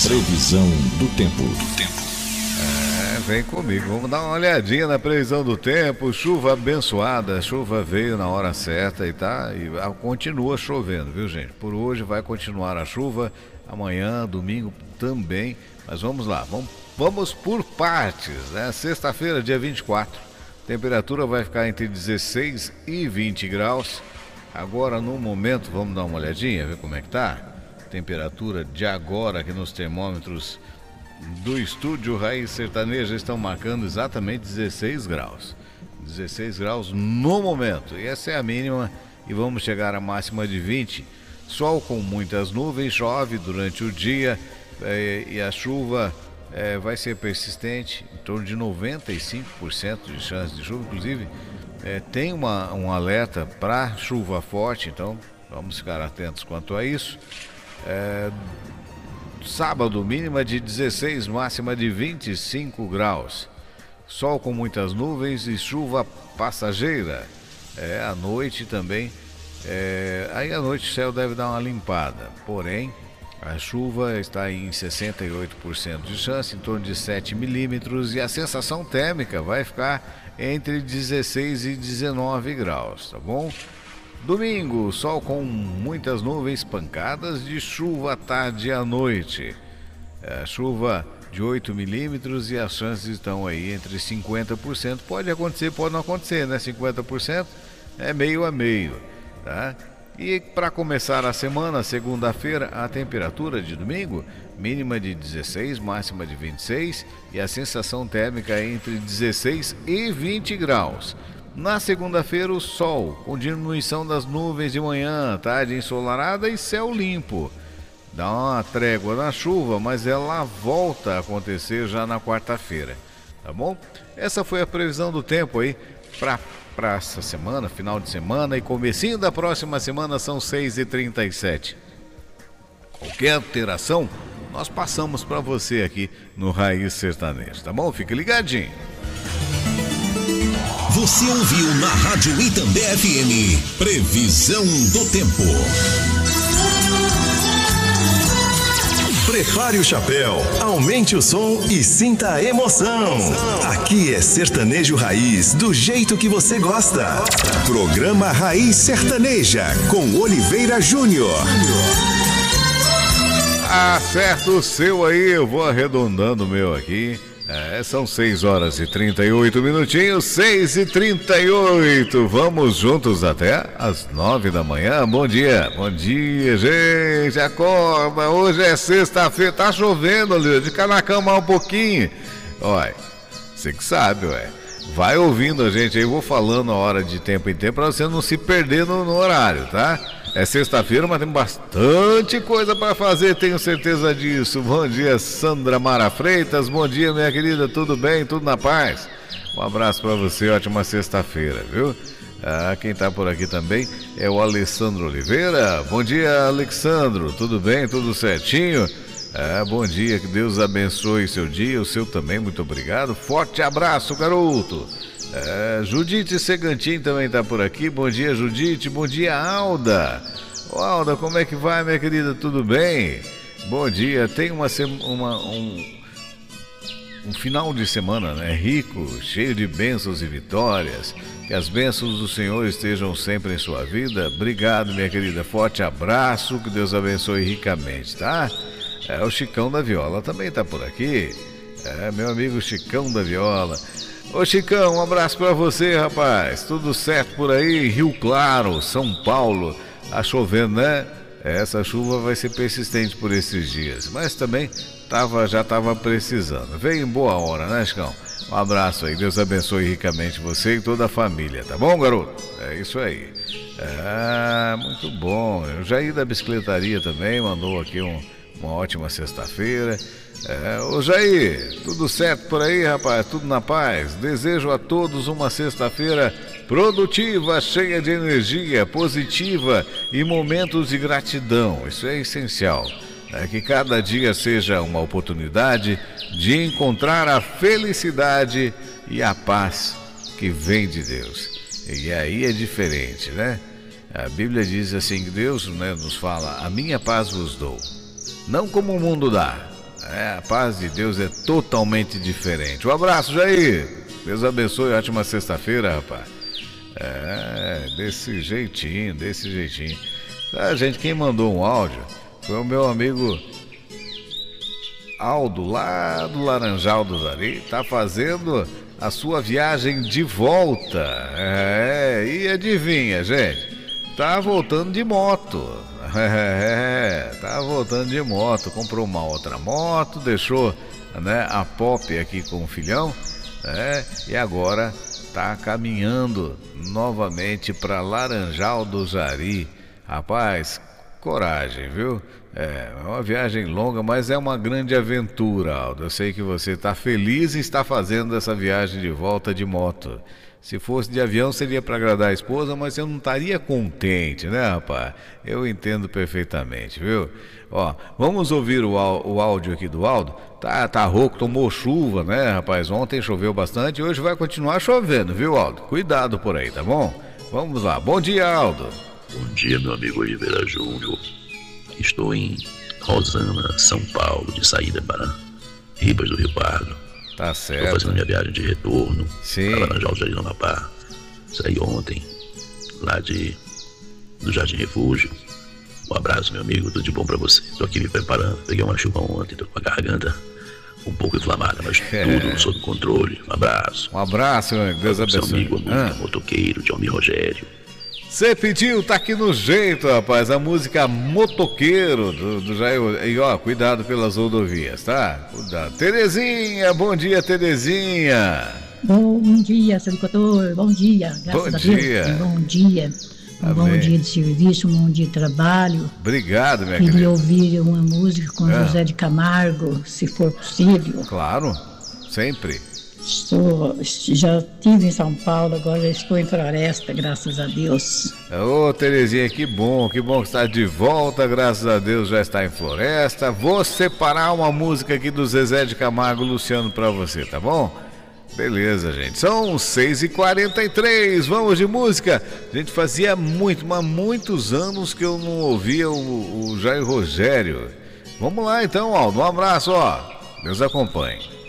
Previsão do tempo. Vem comigo, vamos dar uma olhadinha na previsão do tempo. Chuva abençoada, a chuva veio na hora certa e continua chovendo, viu, gente? Por hoje vai continuar a chuva, amanhã, domingo também, mas vamos lá, vamos por partes, né? Sexta-feira, dia 24, temperatura vai ficar entre 16 e 20 graus. Agora, no momento, vamos dar uma olhadinha, ver como é que tá? Temperatura de agora aqui nos termômetros do estúdio Raiz Sertaneja estão marcando exatamente 16 graus. 16 graus no momento. E essa é a mínima e vamos chegar à máxima de 20. Sol com muitas nuvens, chove durante o dia e a chuva vai ser persistente, em torno de 95% de chance de chuva. Inclusive, tem um alerta para chuva forte, então vamos ficar atentos quanto a isso. Sábado, mínima de 16, máxima de 25 graus. Sol com muitas nuvens e chuva passageira. À noite também. Aí à noite o céu deve dar uma limpada. Porém, a chuva está em 68% de chance, em torno de 7 milímetros. E a sensação térmica vai ficar entre 16 e 19 graus, tá bom? Domingo, sol com muitas nuvens, pancadas de chuva à tarde e à noite. Chuva de 8 milímetros e as chances estão aí entre 50%. Pode acontecer, pode não acontecer, né? 50% é meio a meio, tá? E para começar a semana, segunda-feira, a temperatura de domingo, mínima de 16, máxima de 26 e a sensação térmica é entre 16 e 20 graus. Na segunda-feira, o sol, com diminuição das nuvens de manhã, tarde ensolarada e céu limpo. Dá uma trégua na chuva, mas ela volta a acontecer já na quarta-feira, tá bom? Essa foi a previsão do tempo aí para essa semana, final de semana e comecinho da próxima semana, são 6h37. Qualquer alteração, nós passamos para você aqui no Raiz Sertaneja, tá bom? Fica ligadinho. Você ouviu na Rádio Itambé FM, previsão do tempo. Prepare o chapéu, aumente o som e sinta a emoção. Aqui é Sertanejo Raiz, do jeito que você gosta. Programa Raiz Sertaneja, com Oliveira Júnior. Acerta o seu aí, eu vou arredondando o meu aqui. São 6h38, 6h38. Vamos juntos até às 9 da manhã. Bom dia, gente. Acorda, hoje é sexta-feira. Tá chovendo, Oliveira, fica na cama um pouquinho. Olha, você que sabe, ué. Vai ouvindo a gente aí, vou falando a hora de tempo em tempo pra você não se perder no horário, tá? É sexta-feira, mas tem bastante coisa para fazer, tenho certeza disso. Bom dia, Sandra Mara Freitas. Bom dia, minha querida. Tudo bem? Tudo na paz? Um abraço para você, ótima sexta-feira, viu? Quem tá por aqui também é o Alessandro Oliveira. Bom dia, Alexandro. Tudo bem? Tudo certinho? Bom dia, que Deus abençoe seu dia, o seu também, muito obrigado. Forte abraço, garoto. Judite Segantin também tá por aqui. Bom dia, Judite. Bom dia, Alda. Alda, como é que vai, minha querida? Tudo bem? Bom dia. Tem um final de semana, né? Rico, cheio de bênçãos e vitórias. Que as bênçãos do Senhor estejam sempre em sua vida. Obrigado, minha querida. Forte abraço. Que Deus abençoe ricamente, tá? O Chicão da Viola também tá por aqui. Meu amigo Chicão da Viola. Ô Chicão, um abraço pra você, rapaz. Tudo certo por aí? Rio Claro, São Paulo. Tá chovendo, né? Essa chuva vai ser persistente por esses dias. Mas também já tava precisando. Veio em boa hora, né, Chicão? Um abraço aí. Deus abençoe ricamente você e toda a família, tá bom, garoto? É isso aí. Muito bom. O Jair da Bicicletaria também mandou aqui uma ótima sexta-feira. Ô Jair, tudo certo por aí, rapaz? Tudo na paz? Desejo a todos uma sexta-feira produtiva, cheia de energia positiva e momentos de gratidão. Isso é essencial. Que cada dia seja uma oportunidade de encontrar a felicidade e a paz que vem de Deus. E aí é diferente, né? A Bíblia diz assim que Deus, né, nos fala: a minha paz vos dou, não como o mundo dá. A paz de Deus é totalmente diferente. Um abraço, Jair. Deus abençoe, ótima sexta-feira, rapaz. Desse jeitinho, desse jeitinho. Gente, quem mandou um áudio foi o meu amigo Aldo, lá do Laranjal do Jari. Tá fazendo a sua viagem de volta. E adivinha, gente? Tá voltando de moto. Tá voltando de moto. Comprou uma outra moto, deixou, né, a Pop aqui com o filhão, e agora tá caminhando novamente para Laranjal do Jari. Rapaz, coragem, viu? É uma viagem longa, mas é uma grande aventura, Aldo. Eu sei que você está feliz em estar fazendo essa viagem de volta de moto. Se fosse de avião seria para agradar a esposa, mas eu não estaria contente, né, rapaz? Eu entendo perfeitamente, viu? Ó, vamos ouvir o áudio aqui do Aldo. Tá rouco, tomou chuva, né, rapaz? Ontem choveu bastante e hoje vai continuar chovendo, viu, Aldo? Cuidado por aí, tá bom? Vamos lá. Bom dia, Aldo. Bom dia, meu amigo Oliveira Júnior. Estou em Rosana, São Paulo, de saída para Ribas do Rio Pardo. Tá certo. Estou fazendo minha viagem de retorno. Sim. Para Laranjal do Jardim do Amapá. Saí ontem, lá do Jardim Refúgio. Um abraço, meu amigo, tudo de bom pra você. Tô aqui me preparando, peguei uma chuva ontem, tô com a garganta um pouco inflamada, mas tudo sob controle. Um abraço. Um abraço, meu amigo. Deus abençoe. Seu amigo, motoqueiro, Johnny Rogério. Você pediu, tá aqui no jeito, rapaz. A música Motoqueiro do Jair. E ó, cuidado pelas rodovias, tá? Cuidado. Terezinha, bom dia, Terezinha. Bom dia, seu locutor. Bom dia. Graças a Deus. Bom dia. Um bom dia de serviço, um bom dia de trabalho. Obrigado, minha querida. Queria ouvir uma música com José de Camargo, se for possível. Claro, sempre. Já estive em São Paulo, agora já estou em Floresta, graças a Deus. Ô, Terezinha, que bom que está de volta, graças a Deus já está em Floresta. Vou separar uma música aqui do Zezé de Camargo e Luciano pra você, tá bom? Beleza, gente. São 6h43, vamos de música. A gente fazia muitos anos que eu não ouvia o Jair Rogério. Vamos lá então, Aldo. Um abraço, ó. Deus acompanhe.